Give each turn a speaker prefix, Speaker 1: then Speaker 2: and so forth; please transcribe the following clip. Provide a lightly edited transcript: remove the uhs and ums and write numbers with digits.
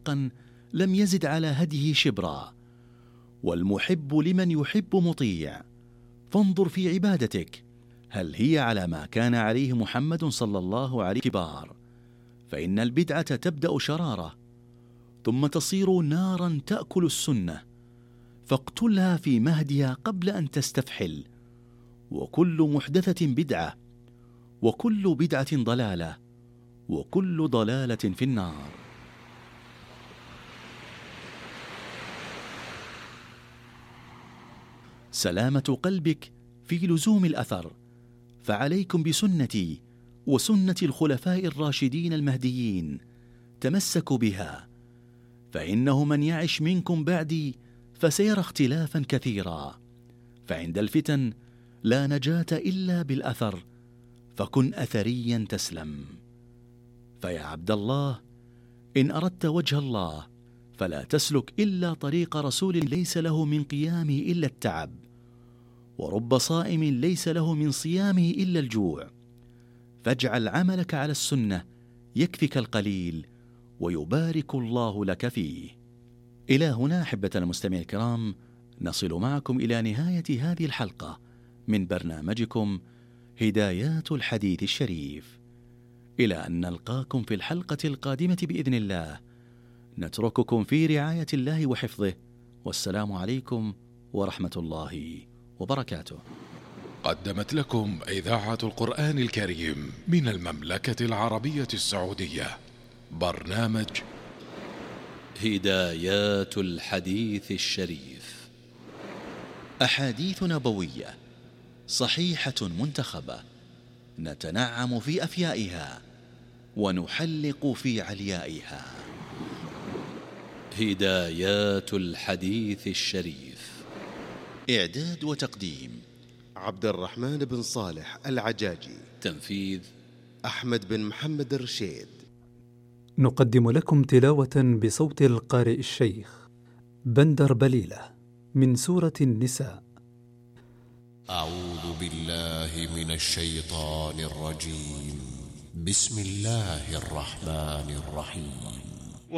Speaker 1: صادقا لم يزد على هديه شبرا. والمحب لمن يحب مطيع. فانظر في عبادتك، هل هي على ما كان عليه محمد صلى الله عليه وسلم؟ فإن البدعة تبدأ شرارة ثم تصير نارا تأكل السنة، فاقتلها في مهدها قبل أن تستفحل. وكل محدثة بدعة، وكل بدعة ضلالة، وكل ضلالة في النار. سلامة قلبك في لزوم الأثر، فعليكم بسنتي وسنة الخلفاء الراشدين المهديين، تمسكوا بها، فإنه من يعش منكم بعدي فسيرى اختلافا كثيرا. فعند الفتن لا نجاة إلا بالأثر، فكن أثريا تسلم. فيا عبد الله، إن أردت وجه الله فلا تسلك إلا طريق رسول ليس له من قيامه إلا التعب، ورب صائم ليس له من صيامه إلا الجوع. فاجعل عملك على السنة يكفك القليل ويبارك الله لك فيه. إلى هنا أحبة المستمعين الكرام نصل معكم إلى نهاية هذه الحلقة من برنامجكم هدايات الحديث الشريف. إلى أن نلقاكم في الحلقة القادمة بإذن الله، نترككم في رعاية الله وحفظه، والسلام عليكم ورحمة الله وبركاته.
Speaker 2: قدمت لكم إذاعة القرآن الكريم من المملكة العربية السعودية برنامج
Speaker 1: هدايات الحديث الشريف، أحاديث نبوية صحيحة منتخبة، نتنعم في أفيائها ونحلق في عليائها. هدايات الحديث الشريف، إعداد وتقديم
Speaker 3: عبد الرحمن بن صالح العجاجي،
Speaker 1: تنفيذ
Speaker 3: أحمد بن محمد الرشيد.
Speaker 4: نقدم لكم تلاوة بصوت القارئ الشيخ بندر بليلة من سورة النساء.
Speaker 5: أعوذ بالله من الشيطان الرجيم. بسم الله الرحمن الرحيم.